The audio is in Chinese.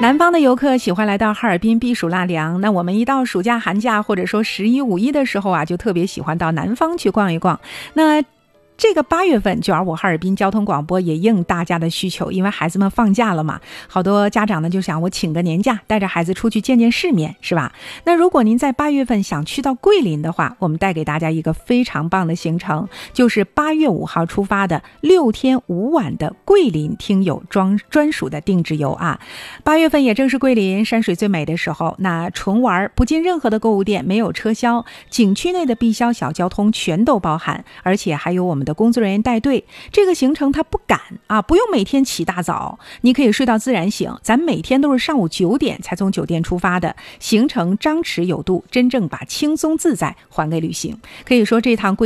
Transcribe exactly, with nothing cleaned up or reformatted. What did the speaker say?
南方的游客喜欢来到哈尔滨避暑纳凉，那我们一到暑假寒假或者说十一五一的时候啊，就特别喜欢到南方去逛一逛。那这个八月份，九二五哈尔滨交通广播也应大家的需求，因为孩子们放假了嘛，好多家长呢就想我请个年假，带着孩子出去见见世面，是吧？那如果您在八月份想去到桂林的话，我们带给大家一个非常棒的行程，就是八月五号出发的六天五晚的桂林听友专专属的定制游啊。八月份也正是桂林山水最美的时候，那纯玩不进任何的购物店，没有车销，景区内的必销小交通全都包含，而且还有我们的工作人员带队。这个行程它不赶啊，不用每天起大早，你可以睡到自然醒。咱每天都是上午九点才从酒店出发的，行程张弛有度，真正把轻松自在还给旅行。可以说这趟桂